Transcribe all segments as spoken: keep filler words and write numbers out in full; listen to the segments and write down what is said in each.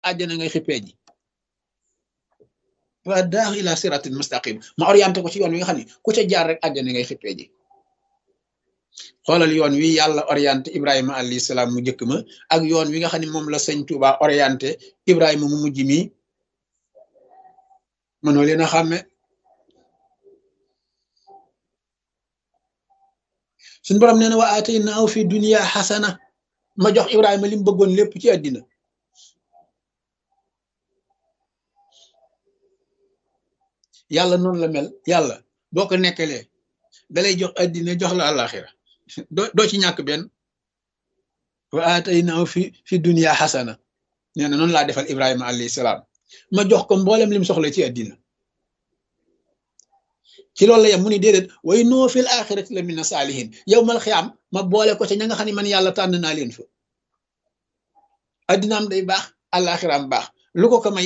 àjjana ngay xippee ji wa daahu ila siratin mustaqim ma orienté ko ci yoon wi nga xam ne ku ca jaar rek àjjana ngay xippee ji xoolal yoon wi yàlla orienté Ibrahima alayhi salaam mu njëkk ma ak yoon wi nga xam ne moom la sëñ Touba orienté Ibrahima mu mujj mi mënoo leen a xàmme suñu borom nee na wa ataynaahu fi dunya xasana ma jox Ibrahima li mu bëggoon lépp ci àddina yàlla noonu la mel yàlla boo ko nekkalee dalay jox àddina jox la àllaaxira doo doo ci ñàkk benn wa ataynaahu fi fi dunya xasana nee na noonu laa defal Ibrahima alayhi salaam ma jox ko mboolem lim soxla ci àddina ci loolu la yem mu ni déedéet way noo fil axirati la mina saalihin yow mal xiyaam ma boole ko ca ña nga xam ne man yàlla tànn naa leen fa addinaam day baax àllaaxiraam baax lu ko ko may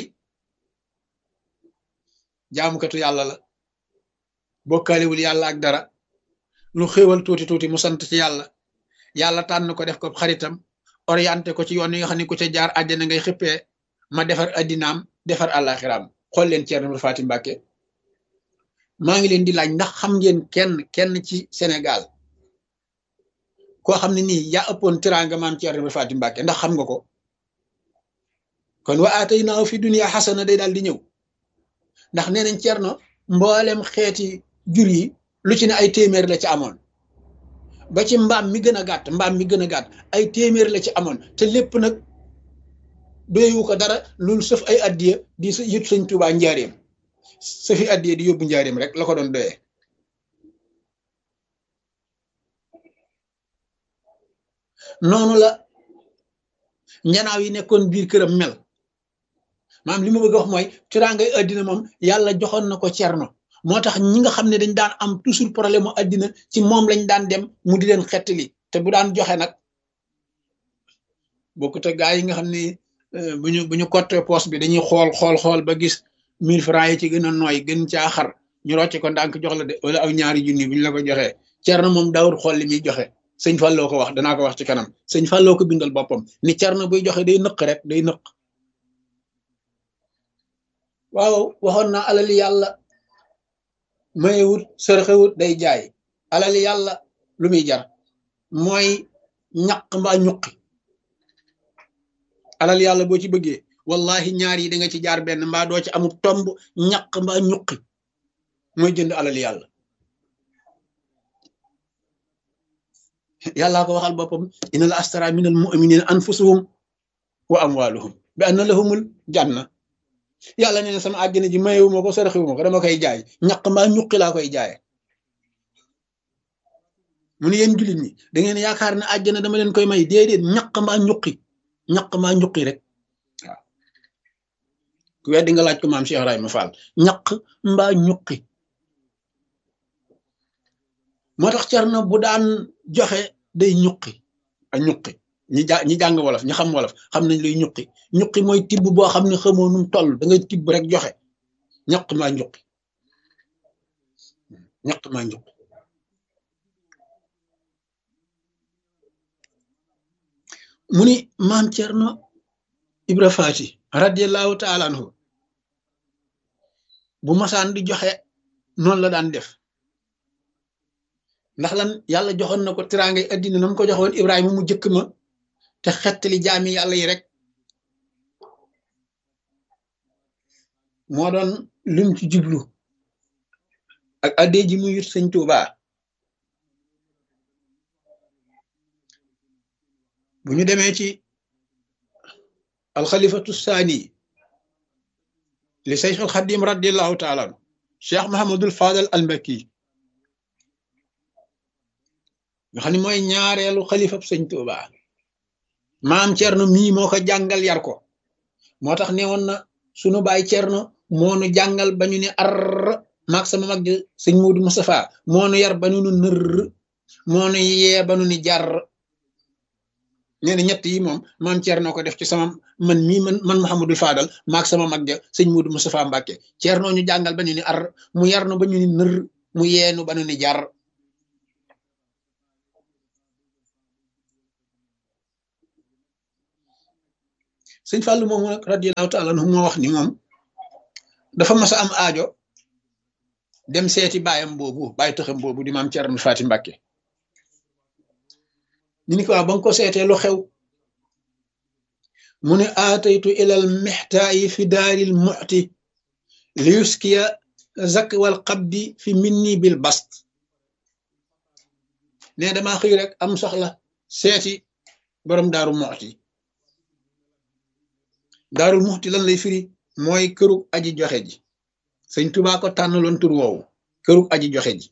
jaamukatu yàlla la bokkaalewul yàlla ak dara lu xéewal tuuti tuuti mu sant ci yàlla yàlla tànn ko def ko xaritam orienté ko ci yoon yi nga xam ne ku ca jaar àjjana ngay xippee ma defar addinaam defar àllaaxiraam xool leen Ceerno Faati Mbàkke maa ngi leen di laaj ndax xam ngeen kenn kenn ci Sénégal koo xam ne nii yaa ëppoon tiraanga maam Ceerno Faati Mbàkke ndax xam nga ko kon wa ataynaahu fi dunya xasana day daal di ñëw ndax nee nañ Ceerno mboolem xeeti jur yi lu ci ne ay téeméer la ci amoon ba ci mbaam mi gën a gàtt mbaam mi gën a gàtt ay téeméer la ci amoon te lépp nag doyewu ko dara loolu sëf ay addiya di yët sëñ Tuubaa njaareem sëfi addiya di yóbbu njaareem rek la ko doon doyee noonu la njanaaw yi nekkoon biir këram mel maam li ma bëgg a wax mooy tiraangay addina moom yàlla joxoon na ko Cerno moo tax ñi nga xam ne dañ daan am toujours problème mu addina ci moom lañ daan dem mu di leen xettali te bu daan joxe nag bokkut ak gaa yi nga xam ne bu ñu bu ñu cotte poos bi dañuy xool xool xool ba gis mille francs yi ci gën a nooy gën caa xar ñu rocce ko ndànk jox la de wala aw ñaari junni bu ñu la ko joxee Cerno moom daawul xool li muy joxe sëñ Falloo ko wax danaa ko wax ci kanam sëñ Falloo ko bindal boppam ni Cerno buy joxe day nëq rek day nëq waaw waxoon naa alali yàlla mayewut sërxewut day jaay alali yàlla lu muy jar mooy ñaq mbaa ñuqi alal yàlla boo ci bëggee wallahi ñaar yi da nga ci jaar benn mbaa doo ci amul tomb ñaq mbaa ñuqi mooy jënd alal yàlla yàllaa ko waxal boppam inna la astara min al muminina anfusuhum wa amwaluhum bi anna lahumul janna yàlla nee na sama àjjana ji mayewu ma ko saraxiwu ma ko dama koy jaay ñaq mbaa ñuqi laa koy jaaye mu ne yéen jullit ñi da ngeen yaakaar ne àjjana dama leen koy may déedéet ñaq mbaa ñuqi ñaq mbaa ñuqi rek waaw ku weddi nga laaj ko maam Cheikh Ibrahima Fall ñaq mbaa ñuqi moo tax Cerno bu daan joxe day ñuqi a ñuqi ñi ja ñi jàng wolof ñi xam wolof xam nañ luy ñuqi ñuqi mooy tibb boo xam ne xamoo num toll da ngay tibb rek joxe ñaq maa ñuqi ñaq maa ñuqi mu ni maam Cerno Ibra Faati radiallahu taala anhu bu masaan di joxe noonu la daan def ndax lan yàlla joxoon na ko tiraangay addina na mu ko joxoon Ibrahima mu jëkk ma te xettali jaami yàlla yi rek moo doon lim ci jublu ak addee ji mu yut sëñ Tuubaa bu ñu demee ci alxalifatu saani li Seex al Xadim radiallahu taala anhu Cheikh Mahamadul Fadal al Mbakki nga xam ne mooy ñaareelu xalifab sëñ Tuubaa maam Cerno mii moo ko jàngal yar ko moo tax ne woon na sunu baay Cerno moo nu jàngal ba ñu ne ar maag sama mag sëñ Muudu Mustafa moo nu yar ba nu nu nër moo nu yee ba nu ni jar nee na ñett yi moom maam Cerno ko def ci sama man mii man man Mouhamadul Fadal maag sama mag ja sëñ Muudu Mustafa Mbàkke Cerno ñu jàngal ba ñu ni ar mu yar nu ba ñu ni nër mu yeenu ba nu ni jar sëñ Fallou moomu nag radiyallahu taala anhu moo wax ni moom dafa mas a am aajo dem seeti baayam boobu baay tëxam boobu di maam Cerno Faati Mbàkke ñu ni ko waaw ba nga ko seetee lu xew mu ne aataytu ilal mixtaayi fi daaril muxti li yuskiya zak wal qabdi fi minni bil bast ne damaa xëy rek am soxla seeti borom daaru muxti daarul muxti lan lay firi mooy kërug aji joxe ji sëñ Tuubaa ko tànnaloon tur woowu kërug aji joxe ji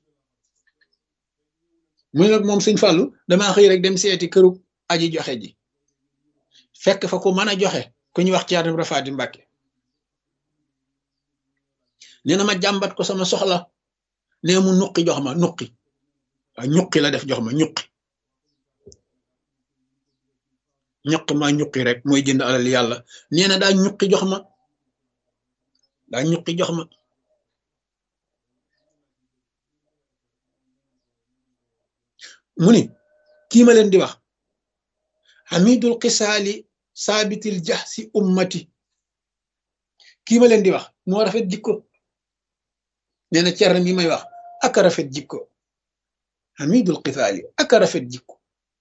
mu ne nag moom sëñ Fallou damaa xëy rek dem seeti kërug aji joxe ji fekk fa ku mën a joxe ku ñuy wax Ceerno Ibra Faati Mbàkke nee na ma jàmbat ko sama soxla nee mu nuqi jox ma nuqi waaw ñuqi la def jox ma ñuqi ñuq ma ñuqi rek mooy jënd alal yàlla nee na daa ñuqi jox ma daa ñuqi jox ma mu ni kii ma leen di wax hamidul xisaali saabitil jaxsi ummati kii ma leen di wax moo rafet jikko nee na Cerno mi may wax aka rafet jikko hamidul xisaali aka rafet jikko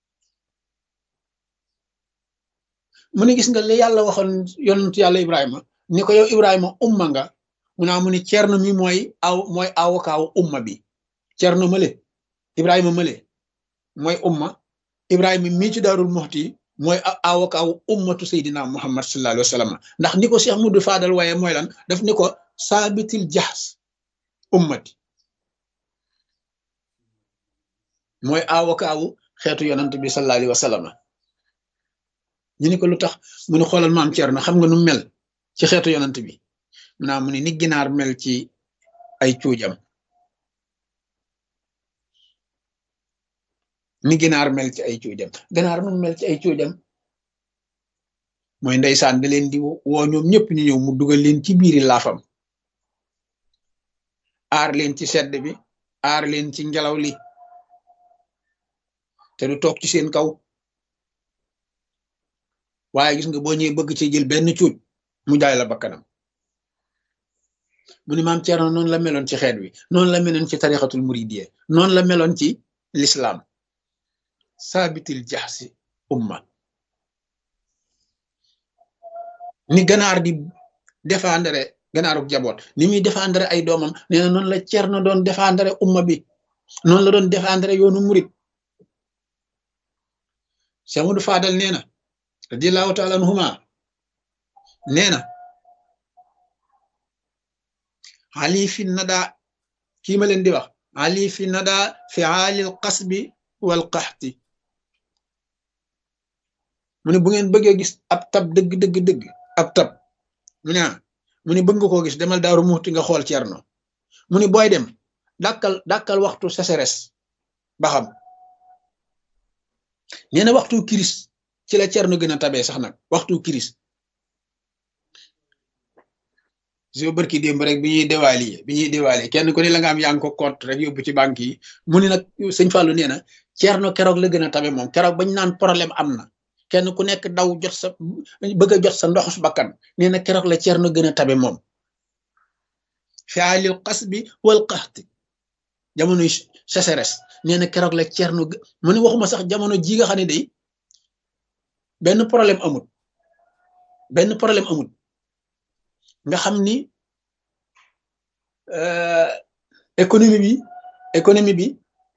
mu ne gis nga li yàlla waxoon yonent yàlla Ibrahima ni ko yow Ibrahima umma nga mu naa mu ne Cerno mi mooy aw mooy awokaawu umma bi Cerno male Ibrahima male mooy umma Ibrahima mii ci Daarul Muxti mooy awokaawu ummatu Seydina Muhammad sallallahu alayhi wa sallam ndax ni ko Cheikh Mudu Fadal waaye mooy lan daf ni ko saabitil jaxs ummati mooy awokaawu xeetu yonent bi sallallahu alayhi wa sallam ñu ni ko lu tax mu ne xoolal maam Cerno xam nga nu mel ci xeetu yonent bi mu naa mu ne ni ginaar mel ci ay cuujam ni ginaar mel ci ay cuujam ginaar nu mel ci ay cuujam mooy ndeysaan da leen di woo ñoom ñëpp ñu ñëw mu dugal leen ci biiri laafam aar leen ci sedd bi aar leen ci ngelaw li te du toog ci seen kaw waaye gis nga boo ñëwee bëgg ci jël benn cuuj mu jaay la bakkanam mu ni maam Cerno noonu la meloon ci xeet wi noonu la meloon ci tarixatul muridiyya noonu la meloon ci l'islam saabitil jaxsi umma ni ganaar di défendre ganaaruk jaboot ni muy défendre ay doomam nee na noonu la Cerno doon défendre umma bi noonu la doon défendre yoonu murid Cheikh Mudu Fadal nee na radiyallahu taala anhuma nee na ali fi nada kii ma leen di wax ali fi nada fi aalil qasbi wal qaxti mu ne bu ngeen bëggee gis ab tab dëgg dëgg dëgg ab tab mu ne mu ne bëgg nga koo gis demal Daaru Muxti nga xool Cerno mu ne booy dem dàkkal dàkkal waxtu sécheresse ba xam nee na waxtu kiris ci la Cerno gën a tabee sax nag waxtu kiris so bërki démb rek bi ñuy déwaali bi ñuy déwaali kenn ku ne la nga am yaa ngi ko compte rek yóbbu ci banque yi mu ne nag sëñ Fallou nee na Cerno keroog la gën a tabe moom keroog bañ naan problème am na kenn ku nekk daw jot sa bëgg a jot sa ndoxus bakkan nee na keroog la Cerno gën a tabe moom fi alil qasbi wal qaxti jamono sécheresse nee na keroog la Cerno mu ne waxuma sax jamono ji nga xam ne day benn problème amul benn problème amul nga xam ni économie bi économie bi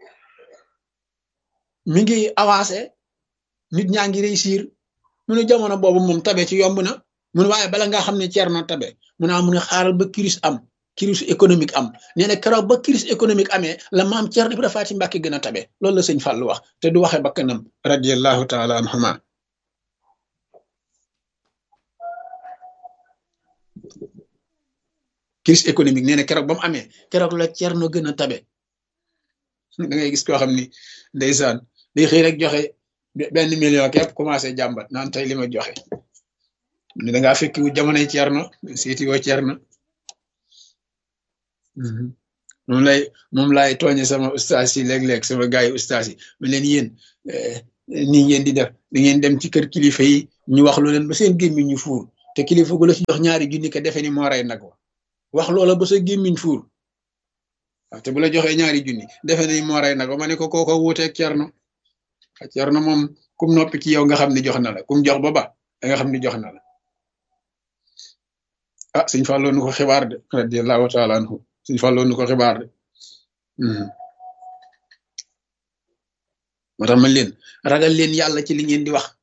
mi ngi avancé nit ñaa ngi réussir mu ne jamono boobu moom tabe ci yomb na mu ne waaye bala nga xam ne Cerno tabe mu ne mu ne xaaral ba crise am crise économique am nee na keroog ba crise économique amee la maam Cerno Ibra Faati Mbàkke gën a tabe loolu la sëñ Fallou wax te du waxe bakkanam radiyallahu taala anhuma crise économique nee na keroog ba mu amee keroog la Cerno gën a tabe da ngay gis koo xam ni ndeysaan day xëy rek joxe benn million képp commencé jàmbat naan tey li ma joxe ni da ngaa fekki wu jamonoy Cerno seeti woo Cerno moom lay moom laay tooñe sama ustaas yi léeg-léeg sama gars yi ustaas yi ma leen yéen nii ngeen di def da ngeen dem ci kër kilifa yi ñu wax lu leen ba seen gémmiñ ñu fuur te kilifa gu la ci jox ñaari junni ke defe ni moo rey nag wa wax loola ba sa gémmiñ fuur waaw te bu la joxee ñaari junni defe ni moo rey nag wa ma ne ko kooko wuuteeg cerno cerno moom kum noppi ci yow nga xam ni jox na la kum jox ba ba da nga xam ni jox na la ah suñ fàlloo nu ko xibaar de radiallahu taala anhu suñ fàlloo nu ko xibaar de moo tax man leen ragal leen yàlla ci li ngeen di wax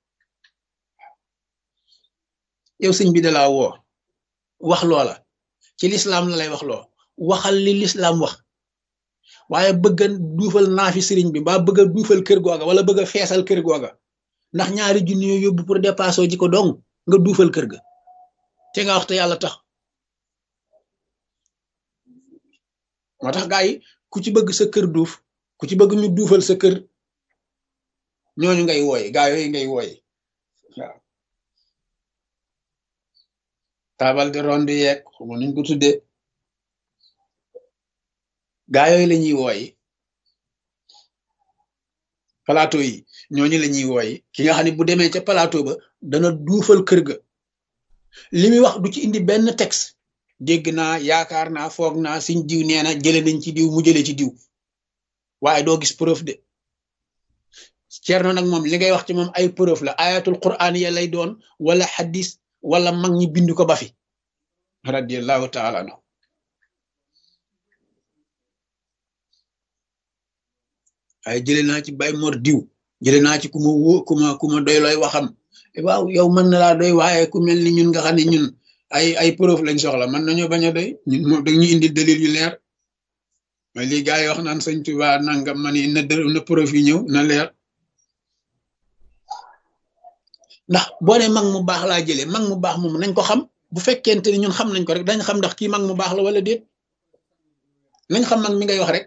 yow sëñ bi da laa woo wax loola ci lislaam la lay wax loo waxal li lislaam wax waaye bëgg a duufal naafi sëriñ bi ba bëgg a duufal kër googa wala bëgg a feesal kër googa ndax ñaari junni yoo yóbbu pour dépasser ji ko dong nga duufal kër ga te nga wax te yàlla tax moo tax gaa yi ku ci bëgg sa kër duuf ku ci bëgg ñu duufal sa kër ñooñu ngay wooye gaa yooyu ngay wooye waaw taabal de ronde yeeg xamu nuñ ko tuddee gaa yooyu la ñuy wooye plateau yi ñooñu la ñuy wooye ki nga xam ne bu demee ca plateau ba dana duufal kër ga li muy wax du ci indi benn texte dégg naa yaakaar naa foog naa siñ diw nee na jële nañ ci diw mu jële ci diw waaye doo gis preuve de Cerno nag moom li ngay wax ci moom ay preuve la ayatul qur'an ya lay doon wala hadis wala mag ñi bind ko ba fi radiallahu taala anhu waaye jële naa ci bay mor diw jële naa ci ku ma wó ku ma ku ma doy looy waxam waaw yow mën na laa doy waaye ku mel ni ñun nga xam ne ñun ay ay preuve lañ soxla mën nañoo bañ a doy ñun moom dañuy indi dalil yu leer mais lii gars yi wax naan sëñ Tuubaa nangam ma ni na na preuve yi ñëw na leer ndax boo ne mag mu baax laa jëlee mag mu baax moom nañ ko xam bu fekkente ni ñun xam nañ ko rek dañ xam ndax kii mag mu baax la wala déet nañ xam mag mi ngay wax rek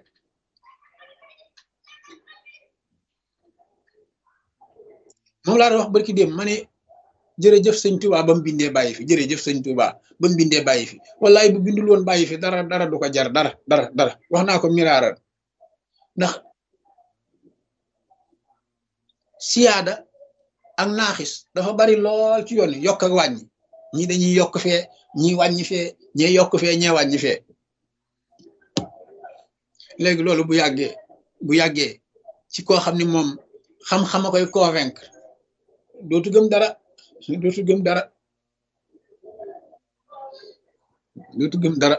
moom laa doon wax barki dem ma ne jërëjëf sëñ Tuubaa ba mu bindee bàyyi fi jërëjëf sëñ Tuubaa ba mu bindee bàyyi fi wallaay bu bindul woon bàyyi fi dara dara du ko jar dara dara dara wax naa ko miraaral ndax siyaada ak naaxis dafa bari lool ci yoon yokk ak wàññi ñi dañuy yokk fee ñi wàññi fee ñee yokk fee ñee wàññi fee léegi loolu bu yàggee bu yàggee ci koo xam ne moom xam-xama koy convaincre dootu gëm dara dootu gëm dara dootu gëm dara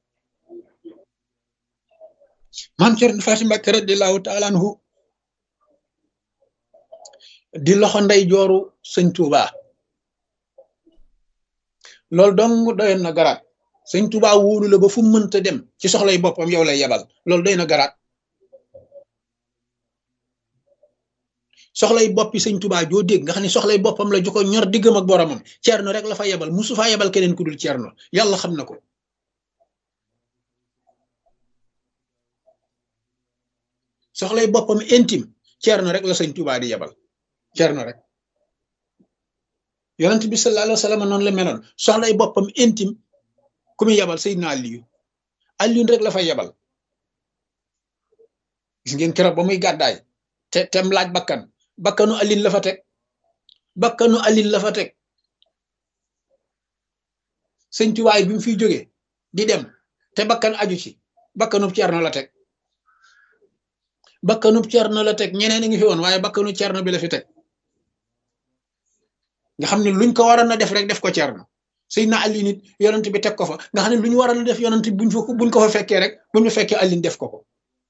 maam Cerno Faati Mbàkke radiyallaahu taala anhu di loxo ndey jooru sëñ Tuubaa loolu dong doyoon na garaat sëñ Tuubaa wóolu la ba fu mu mënta dem ci soxlay boppam yow lay yebal loolu doy na garaat soxlay boppi sëñ Tuubaa joo dégg nga xam ne soxlay boppam la ju ko ñor diggam ak boromam Cerno rek la fa yebal musu faa yebal keneen ku dul Cerno yàlla xam na ko soxlay boppam intime Cerno rek la sëñ Tuubaa di yebal Cerno rek yonent bi sallallahu alayhi wa sallam noonu la meloon soxlay boppam intime ku muy yebal Seydina Aliyu Aliyu rek la fa yebal gis ngeen keroog ba muy gàddaay te tem laaj bakkan bakkanu Aliyu la fa teg bakkanu Aliyu la fa teg sëñ Tuubaa bi mu fiy jógee di dem te bakkan aju ci bakkanub Cerno la teg bakkanub Cerno la teg ñeneen a ngi fi woon waaye bakkanu Cerno bi la fi teg nga xam ne luñ ko waroon a def rek def ko Cerno Seydina Aliyu nit yonent bi teg ko fa nga xam ne lu ñu waroon a def yonent buñ fa buñ ko fa fekkee rek buñ fa fekkee Aliyu def ko ko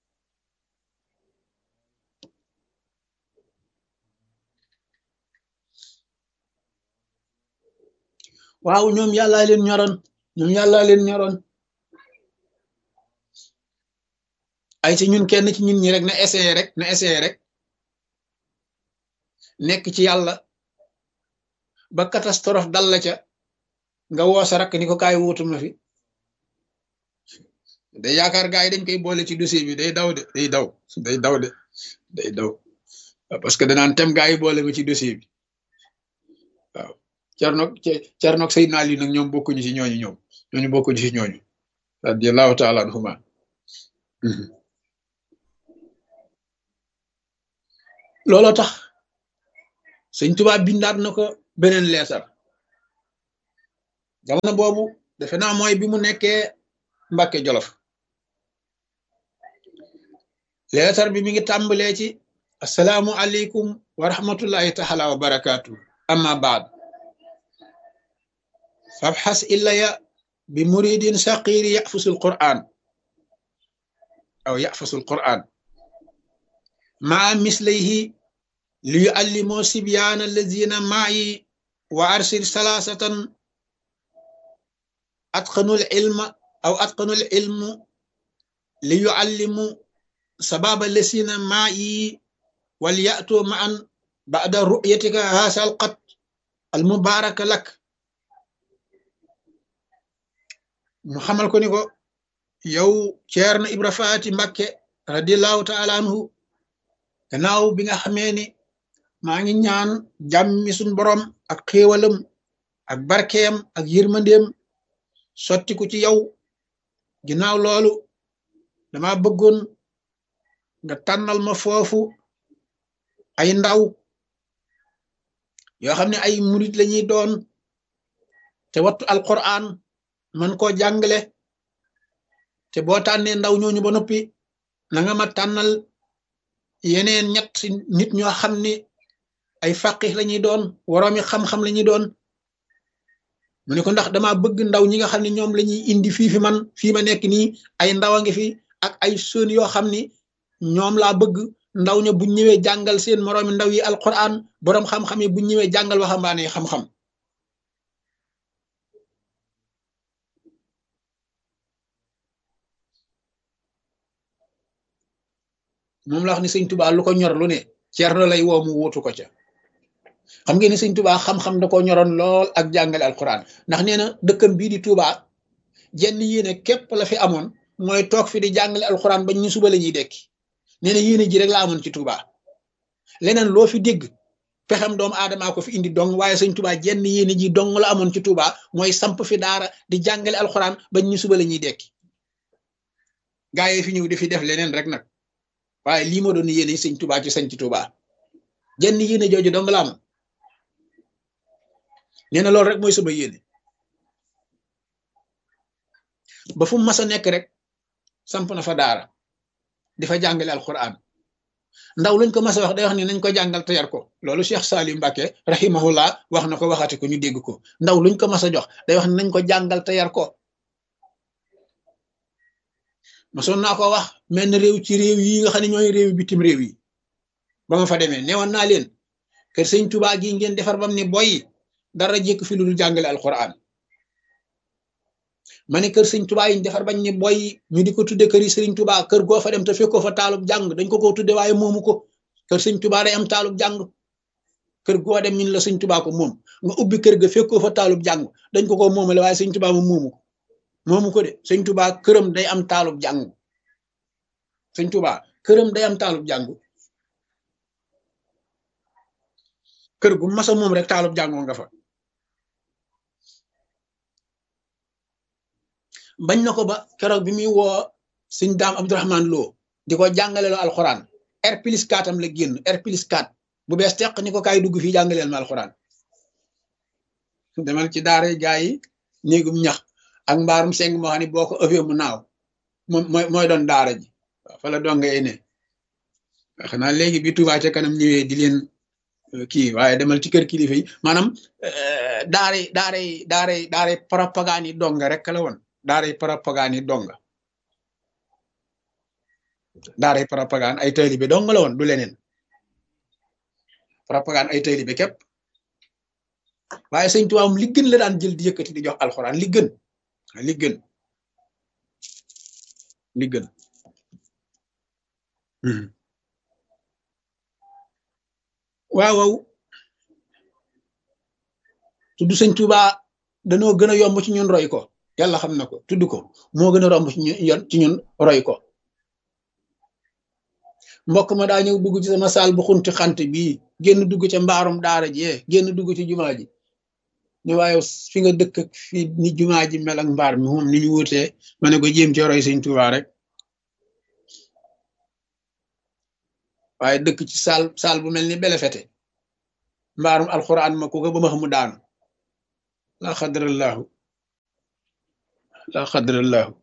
waaw ñoom yàllaa leen ñoroon ñoom yàllaa leen ñoroon ay ci ñun kenn ci ñun ñi rek na essayé rek na essayé rek nekk ci yàlla ba catastrophe dal la ca nga woo sa rakk ni ko kaay wuutu ma fi day yaakaar gaa yi dañ koy boole ci dossier bi day daw de day daw day daw de day daw parce que danaan tem gaa yi boole ma ci dossier bi waaw Cerno Cerno ak Seydina Ali nag ñoom bokkuñu ci ñooñu ñoom ñooñu bokkuñu ci ñooñu radiyallahu taala anhuma looloo tax sëñ Tuubaa bindaat na ko beneen leetar jamono boobu defe naa mooy bi mu nekkee Mbàkke Jolof leetar bi mi ngi tàmbalee ci assalaamu aleykum wa rahmatullahi taala wa barakaatu amma baad fabxas illaya bi muridin saqiri yafusul quran aw yafusul quran maa mislayhi li yuallimoo sibyaana allazina maayi wa arsil salaasatan atqanul ilma aw atqanul ilmu li yuallimu sababa allazina maayi wal ya'tu ma'an ba'da ru'yatika haasal qat al mubaaraka lak mu xamal ko ni ko yow Ceerno Ibra Faati Mbàkke radiyallahu ta'ala anhu gannaaw bi nga xamee ni maa ngi ñaan jàmmi suñ borom ak xéewalam ak barkeem ak yërmandeem sotti ko ci yow ginnaaw loolu dama bëggoon nga tànnal ma foofu ay ndaw yoo xam ne ay murit lañuy doon te wattu alquran man koo jàngale te boo tànnee ndaw ñooñu ba noppi na nga ma tànnal yeneen ñett nit ñoo xam ne ay faqih lañuy doon woroomi xam-xam lañuy doon mu ne ko ndax dama bëgg ndaw ñi nga xam ne ñoom lañuy indi fii fi man fii ma nekk nii ay ndaw a ngi fi ak ay sën yoo xam ni ñoom laa bëgg ndaw ña buñ ñëwee jàngal seen moroomi ndaw yi alquran boroom xam-xam yi buñ ñëwee jàngal waxambaane yi xam-xam moom la wax ni sëñ Tuubaa lu ko ñor lu ne Ceerno lay woo mu wuutu ko ca xam ngeen ni sëñ Tuubaa xam-xam da ko ñoroon lool ak jàngale alquran ndax nee na dëkkam bii di Tuubaa jenn yéene képp la fi amoon mooy toog fi di jàngale alquran bañ ñu suba la ñuy dekki nee na yéene ji rek la amoon ci Tuubaa leneen loo fi dégg pexem doomu aadamaa ko fi indi dong waaye sëñ Tuubaa jenn yéene ji dong la amoon ci Tuubaa mooy samp fi daara di jàngale alquran bañ ñu suba la ñuy dekki gaa yi fi ñëw di fi def leneen rek nag waaye lii moo doon yéene sëñ Tuubaa ci sañ ci Tuubaa jenn yéene jooju dong la amoon nee na loolu rek mooy sama yéene ba fu mu mas a nekk rek samp na fa daara di fa jàngale alquran ndaw luñ ko mas a wax day wax ni nañ ko jàngal te yar ko loolu Cheikh Salim Mbacke rahimahullah wax na ko waxati ko ñu dégg ko ndaw luñ ko mas a jox day wax ni nañ ko jàngal te yar ko masoon naa ko wax menn réew ci réew yi nga xam ne ñooy réew bitim réew yi ba ma fa demee newoon naa leen kër sëñ Tuubaa gi ngeen defar bam ni boy dara jékk fi lu dul jàngale alquran ma ne kër sëñ Tuubaa yi ñu defar bañ ni boy ñu di ko tudde kër yi sëriñ Tuubaa kër goo fa dem te fekkoo fa taalub jàng dañ ko ko tudde waaye moomu ko kër sëñ Tuubaa day am taalub jàng kër goo dem ñun la sëñ Tuubaa ko moom nga ubbi kër ga fekkoo fa taalub jàng dañ ko ko moomale waaye sëñ Tuubaa moom moomu ko moomu ko de sëñ Tuubaa këram day am taalub jàng sëñ Tuubaa këram day am taalub jàng kër gu masa moom rek taalub jàngoo nga fa bañ na ko ba keroog bi muy woo sëñ Daam Abdourahman Lo di ko jàngale loo alxuraan R plus quatre am la génn R plus quatre bu bees teq ni ko kaay dugg fii jàngaleel ma alxuraan demal ci daara gaa yi néegum ñax ak mbaarum seng moo xam ne boo ko ëffee mu naaw moom mooy mooy doon daara ji waaw fa la donga yi ne xanaa léegi bi Touba ca kanam ñëwee di leen kii waaye demal ci kër kilifa yi maanaam daaray daaray daaray daaray propagande yi donga rek la woon daaray propagande yi donga daaray propagande ay taalibe dong la woon du leneen propagande ay taalibe képp waaye sëñ Tuubaa li gën la daan jël di yëkkati di jox alxuraan li gën li gën li gën waaw waaw tudd sëñ Tuubaa dañoo gën a yomb ci ñun roy ko yàlla xam na ko tudd ko moo gën a romb ci ñun ci ñun roy ko mbokk ma daa ñëw dugg ci sama saal bu xunti xant bii génn dugg ca mbaarum daara ji génn dugg ci jumaa ji ni waaye fi nga dëkk ak fi ni jumaa ji mel ak mbaar mi moom ni ñu wutee ma ne ko jéem ci roy sëñ Tuubaa rek waaye dëkk ci saal saal bu mel ni belefete mbaarum alquran ma ku ko ba ma xamu daanu la xadrallahu la xadrallahu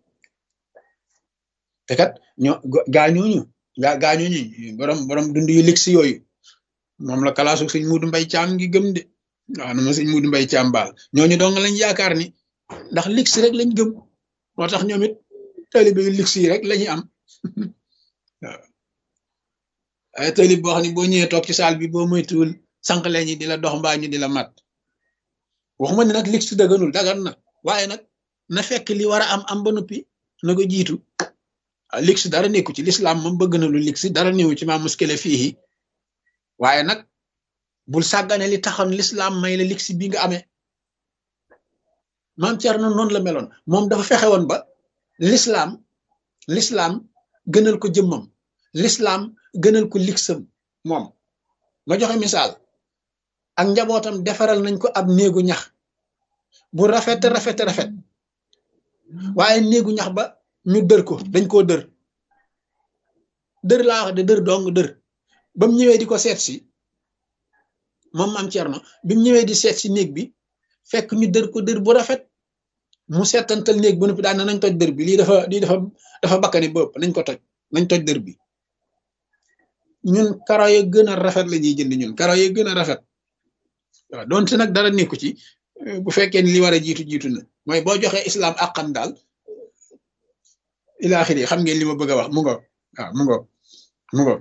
te kat ñoo gaañooñu gaa gaañooñu borom borom dund yu ligsi yooyu moom la kalaasu sëñ Muudu Mbay Caam ngi gëm de waaw na ma sëñ Muudu Mbay Caam baal ñooñu dong lañ yaakaar ni ndax ligsi rek lañ gëm moo tax ñoom it taalibe yu ligsi yi rek lañuy am waaw ay taalib boo xam ne boo ñëwee toog ci saal bi boo moytuwul sànq leen ñi di la dox mbaa ñu di la mat waxuma ne nag ligsi daganul dagan na waaye nag na fekk li war a am am ba noppi na ko jiitu ah ligsi dara nekku ci lislaam moom bëgg na lu ligsi dara néew ci maa muskile fii waaye nag bul sàggane li taxoon lislaam may la ligsi bi nga amee maam Cerno noonu la meloon moom dafa fexe woon ba lislaam lislaam gënal ko jëmmam lislaam gënal ko ligsam moom ma joxe misaal ak njabootam defaral nañ ko ab néegu ñax bu rafet rafet rafet waaye néegu ñax ba ñu dër ko dañ koo dër dër laa wax de dër dong dër ba mu ñëwee di ko seet si moom maam Cerno bi mu ñëwee di seet si néeg bi fekk ñu dër ko dër bu rafet mu seetantal néeg bu noppi daan nañ toj dër bi lii dafa lii dafa dafa bakkani bopp nañ ko toj nañ toj dër bi ñun karo ya gën a rafet la ñuy jënd ñun karo ya gën a rafet waaw donte nag dara nekku ci bu fekkee ni li war a jiitu jiitu na mooy boo joxee islam àqam daal ilaaxiri xam ngeen li ma bëgg a wax mu ngo waaw mu ngo mu ngo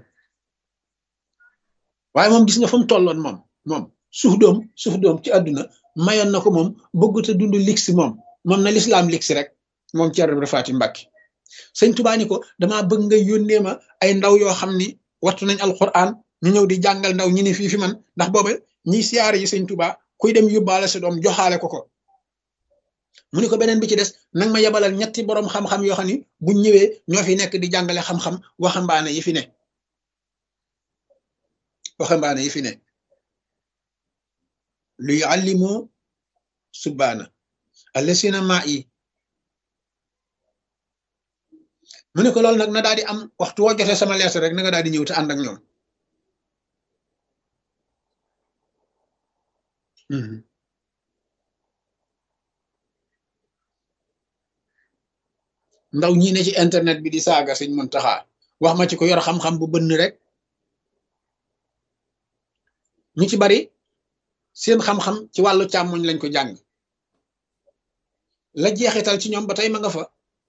waaye moom gis nga fa mu tolloon moom moom suuf doom suuf doom ci àdduna mayoon na ko moom bëggut a dund ligsi moom moom na lislaam ligsi rek moom Ceerno Ibra Faati Mbàkke sëñ Tuubaa ni ko damaa bëgg nga yónnee ma ay ndaw yoo xam ni wattu nañ alquran ñu ñëw di jàngal ndaw ñi ni fii fi man ndax booba ñiy siyaare yi sëñ Tuubaa kuy dem yóbbaale sa doom joxaale ko ko mu ni ko beneen bi ci des nag ma yebalal ñetti boroom xam-xam yoo xam ni buñ ñëwee ñoo fi nekk di jàngale xam-xam waxambaane yi fi ne waxambaane yi fi ne lu yuallimu subbaana allasina maa yi mu ne ko loolu nag na daal di am waxtu woo jotee sama lees rek na nga daal di ñëw te ànd ak ñoom ndaw ñi ne ci internet bi di saaga sëñ Muntaxa wax ma ci ko yor xam-xam bu bënn rek ñu ci bari seen xam-xam ci wàllu càmmoñ lañ ko jàng la jeexital ci ñoom ba tey ma nga fa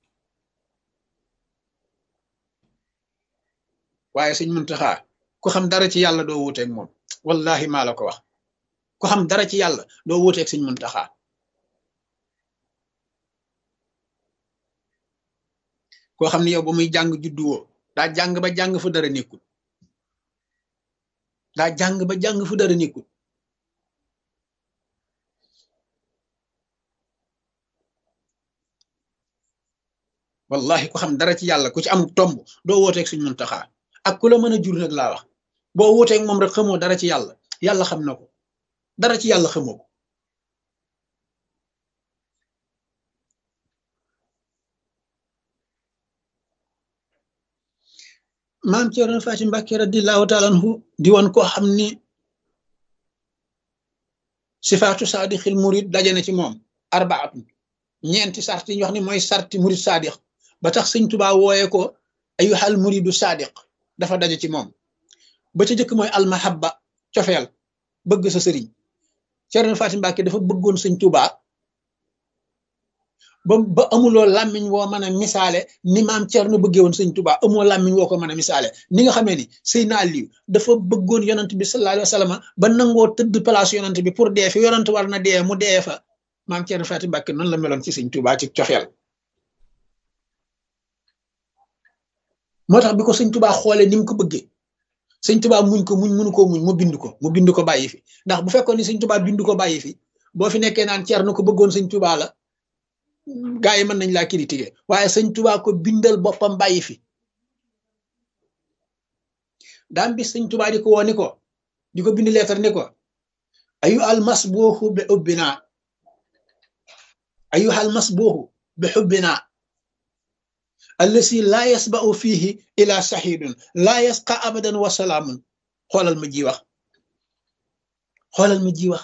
waaye sëñ Muntaxa ku xam dara ci yàlla doo wuuteeg moom wallahi maa la ko wax ku xam dara ci yàlla doo wuuteeg sëñ Muntaxa koo xam ne yow ba muy jàng judduwoo daa jàng ba jàng fu dara nekkul daa jàng ba jàng fu dara nekkul wallahi ku xam dara ci yàlla ku ci am tomb doo wooteeg suñ Muntaxa ak ku la mën a jur nag laa wax boo wooteeg moom rek xamoo dara ci yàlla yàlla xam na ko dara ci yàlla xamoo ko maam Cerno Faati Mbàkke radiyallahu taala anhu di woon koo xam ni sifaatu saadixil murid daje na ci moom arbaatun ñeenti sart yi ñu wax ni mooy sarti murid saadix ba tax sëñ Tuubaa wooye ko ayyuhal muridu saadiq dafa daje ci moom ba ca jëkk mooy almahabba cofeel bëgg sa sëriñ Cerno Faati Mbàkke dafa bëggoon sëñ Tuubaa ba ba amuloo làmmiñ woo mën a misaale ni maam Cerno bëggee woon sëñ Tuubaa amoo làmmiñ woo ko mën a misaale ni nga xamee ni Seydina Aliyu dafa bëggoon yonant bi sallallahu alayhi wa sallam ba nangoo tëdd place yonant bi pour dee fi yonant war na dee mu dee fa maam Cerno Faati Mbàkke noonu la meloon ci sëñ Tuubaa ci coxeel moo tax bi ko sëñ Tuubaa xoolee ni mu ko bëggee sëñ Tuubaa muñ ko muñ mënu koo muñ mu bind ko mu bind ko bàyyi fi ndax bu fekkoon ni sëñ Tuubaa bind ko bàyyi fi boo fi nekkee naan Cerno ko bëggoon sëñ Tuubaa la gaa yi mën nañ laa critiquer waaye sëñ Tuubaa ko bindal boppam bàyyi fi daam bi sëñ Tuubaa di ko woo ni ko di ko bind leetar ni ko ayu al masbuuxu bi xubbina ayu al masbuuxu bi xubbina allasi laa yasba'u fiihi ila saxiidun laa yasqa abadan wa salaamun xoolal ma ji wax xoolal ma ji wax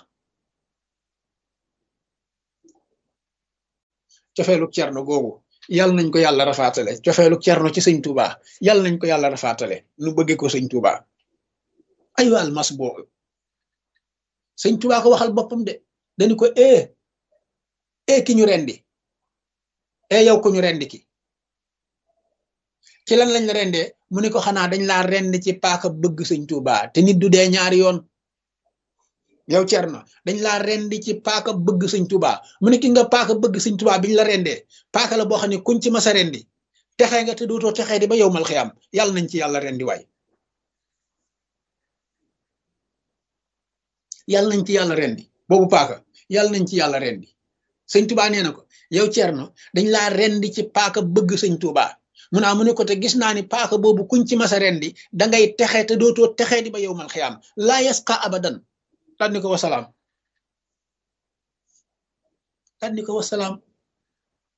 cofeelu cerno googu yàlla nañ ko yàlla rafaatale cofeelu cerno ci sëñ Tuuba yàlla nañ ko yàlla rafaatale nu bëggee ko sëñ Tuuba ay waal mas boo sëñ Tuuba ko waxal boppam de dañu ko e e ki ñu rendi e yow ko ñu rendi ki ci lan lañ la rendee mu ne ko xanaa dañ laa rend ci paaka bëgg sëñ Tuuba te nit du dee ñaari yoon yow cerno dañ laa rendi ci paaka bëgg sëñ Tuuba mu ne ki nga paaka bëgg sëñ Tuuba biñ la rendee paaka la boo xam ne kuñ ci masa rendi texee nga te dootoo texee di ba yow mal xiyam yàlla nañ ci yàlla rendi waay yàlla nañ ci yàlla rendi boobu paaka yàlla nañ ci yàlla rendi sëñ Tuuba nee na ko yow cerno dañ laa rendi ci paaka bëgg sëñ Tuuba mu naa mu ne ko te gis naa ni paaka boobu kuñ ci masa rendi dangay texee te dootoo texee di ba yow mal xiyam laa yasqa abadan tànni ko wasalaam tànni ko wasalaam